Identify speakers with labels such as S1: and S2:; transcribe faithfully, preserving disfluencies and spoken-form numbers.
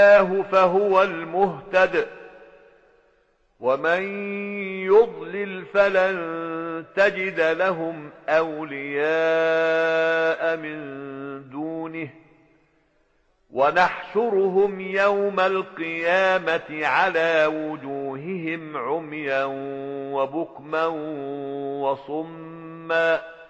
S1: الله فهو المهتد ومن يضلل فلن تجد لهم أولياء من دونه ونحشرهم يوم القيامة على وجوههم عميا وبكما وصما